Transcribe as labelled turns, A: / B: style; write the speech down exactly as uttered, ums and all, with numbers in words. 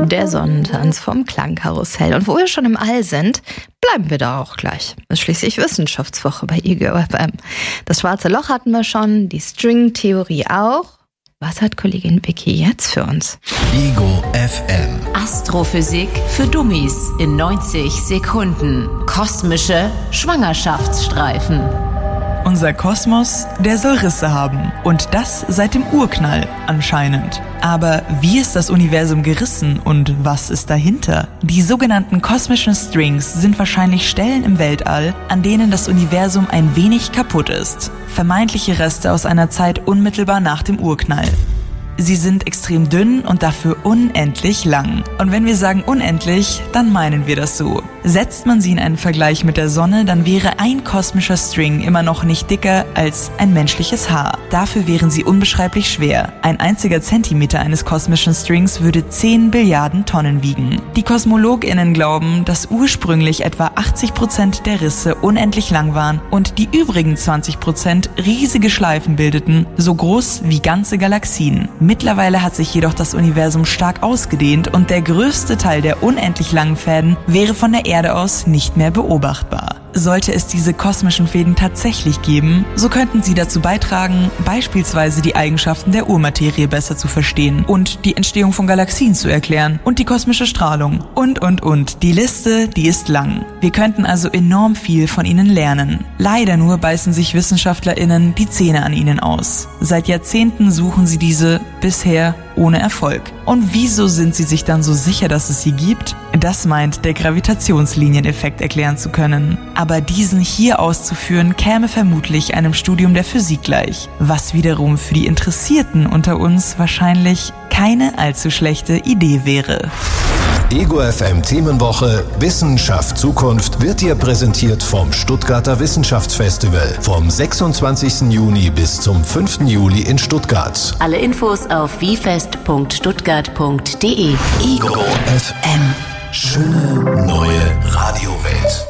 A: Der Sonnentanz vom Klangkarussell. Und wo wir schon im All sind, bleiben wir da auch gleich. Es ist schließlich Wissenschaftswoche bei E G O F M. Das schwarze Loch hatten wir schon, die Stringtheorie auch. Was hat Kollegin Vicky jetzt für uns?
B: E G O F M.
C: Astrophysik für Dummies in neunzig Sekunden. Kosmische Schwangerschaftsstreifen.
D: Unser Kosmos, der soll Risse haben. Und das seit dem Urknall anscheinend. Aber wie ist das Universum gerissen und was ist dahinter? Die sogenannten kosmischen Strings sind wahrscheinlich Stellen im Weltall, an denen das Universum ein wenig kaputt ist. Vermeintliche Reste aus einer Zeit unmittelbar nach dem Urknall. Sie sind extrem dünn und dafür unendlich lang. Und wenn wir sagen unendlich, dann meinen wir das so. Setzt man sie in einen Vergleich mit der Sonne, dann wäre ein kosmischer String immer noch nicht dicker als ein menschliches Haar. Dafür wären sie unbeschreiblich schwer. Ein einziger Zentimeter eines kosmischen Strings würde zehn Billiarden Tonnen wiegen. Die KosmologInnen glauben, dass ursprünglich etwa achtzig Prozent der Risse unendlich lang waren und die übrigen zwanzig Prozent riesige Schleifen bildeten, so groß wie ganze Galaxien. Mittlerweile hat sich jedoch das Universum stark ausgedehnt und der größte Teil der unendlich langen Fäden wäre von der Erde aus nicht mehr beobachtbar. Sollte es diese kosmischen Fäden tatsächlich geben, so könnten sie dazu beitragen, beispielsweise die Eigenschaften der Urmaterie besser zu verstehen und die Entstehung von Galaxien zu erklären und die kosmische Strahlung und, und, und. Die Liste, die ist lang. Wir könnten also enorm viel von ihnen lernen. Leider nur beißen sich WissenschaftlerInnen die Zähne an ihnen aus. Seit Jahrzehnten suchen sie diese, bisher ohne Erfolg. Und wieso sind sie sich dann so sicher, dass es sie gibt? Das meint der Gravitationslinieneffekt erklären zu können. Aber diesen hier auszuführen, käme vermutlich einem Studium der Physik gleich, was wiederum für die Interessierten unter uns wahrscheinlich keine allzu schlechte Idee wäre.
B: E G O F M Themenwoche Wissenschaft Zukunft wird dir präsentiert vom Stuttgarter Wissenschaftsfestival vom sechsundzwanzigsten Juni bis zum fünften Juli in Stuttgart.
C: Alle Infos auf wifest punkt stuttgart punkt de.
B: E G O F M. Schöne neue Radiowelt.